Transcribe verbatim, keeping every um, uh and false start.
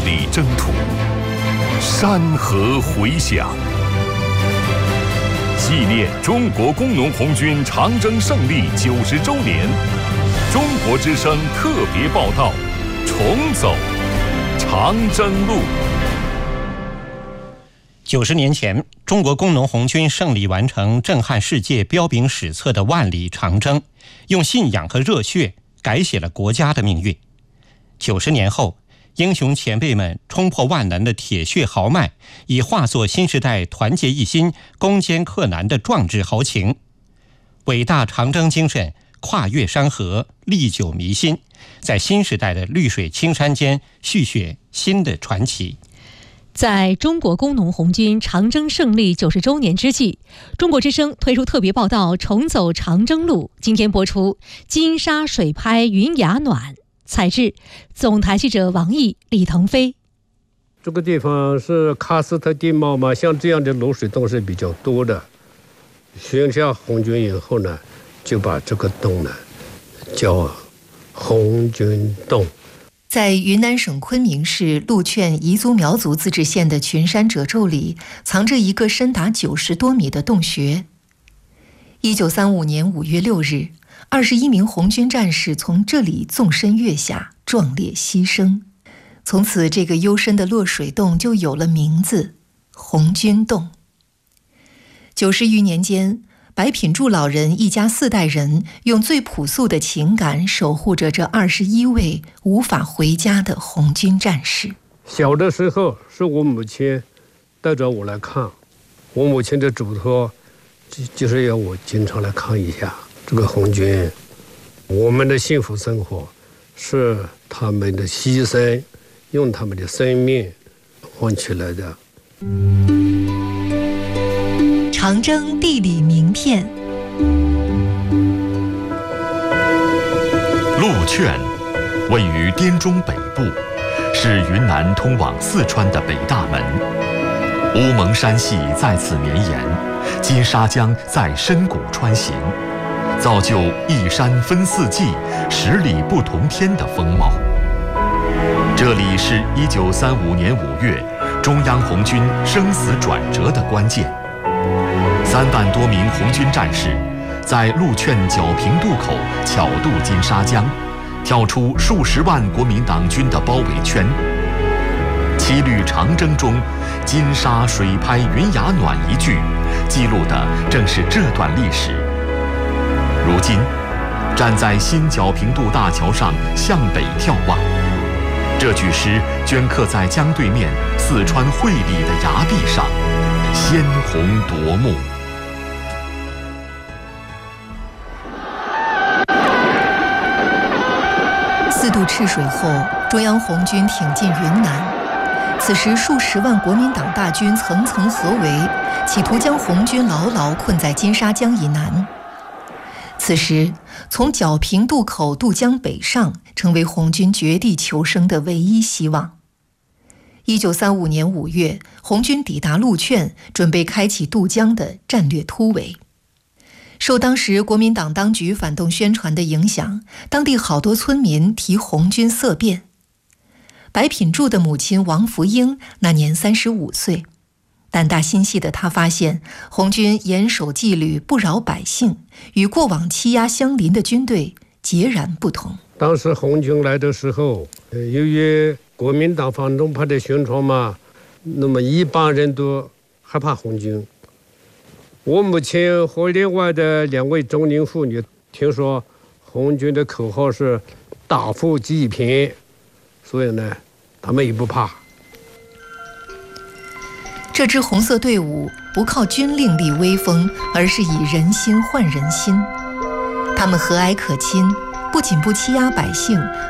里征途，山河回响。纪念中国工农红军长征胜利九十周年，中国之声特别报道：重走长征路。 九十年前，中国工农红军胜利完成震撼世界、彪炳史册的万里长征，用信仰和热血改写了国家的命运。九十年后，英雄前辈们冲破万难的铁血豪迈，已化作新时代团结一心、攻坚克难的壮志豪情。伟大长征精神跨越山河，历久弥新，在新时代的绿水青山间续写新的传奇。 在中国工农红军长征胜利九十周年之际，中国之声推出特别报道《重走长征路》，今天播出金沙水拍云崖暖，采制总台记者王毅、李腾飞。 这个地方是喀斯特地貌嘛，像这样的露水洞是比较多的。选下红军以后呢，就把这个洞呢叫红军洞。 在云南省昆明市禄劝彝族苗族自治县的群山褶皱里，藏着一个深达九十多米的洞穴。一九三五年五月六日，二十一名红军战士从这里纵身跃下，壮烈牺牲。从此，这个幽深的落水洞就有了名字——红军洞。九十余年间，白品柱老人一家四代人用最朴素的情感守护着这二十一位无法回家的红军战士。 小的时候是我母亲带着我来看，我母亲的嘱托就就是要我经常来看一下这个红军。我们的幸福生活是他们的牺牲，用他们的生命换取来的。 长征地理名片。 禄劝位于滇中北部，是云南通往四川的北大门。乌蒙山系在此绵延，金沙江在深谷穿行，造就一山分四季、十里不同天的风貌。这里是一九三五年五月中央红军生死转折的关键。三万多名红军战士在禄劝皎平渡口巧渡金沙江，跳出数十万国民党军的包围圈。七律长征中“金沙水拍云崖暖”一句，记录的正是这段历史。如今，站在新皎平渡大桥上向北眺望，这句诗镌刻在江对面四川会理的崖壁上，鲜红夺目。 四渡赤水后，中央红军挺进云南。此时，数十万国民党大军层层合围，企图将红军牢牢困在金沙江以南。此时，从皎平渡口渡江北上，成为红军绝地求生的唯一希望。一九三五年五月，红军抵达禄劝，准备开启渡江的战略突围。受当时国民党当局反动宣传的影响，当地好多村民提红军色变。白品柱的母亲王福英那年三十五岁，胆大心细的她发现，红军严守纪律，不扰百姓，与过往欺压乡邻的军队截然不同。 当时红军来的时候，由于国民党反动派的宣传嘛，那么一般人都害怕红军。我母亲和另外的两位中年妇女听说红军的口号是大富济贫，所以呢，他们也不怕。 这支红色队伍不靠军令立威风，而是以人心换人心。他们和蔼可亲，不仅不欺压百姓，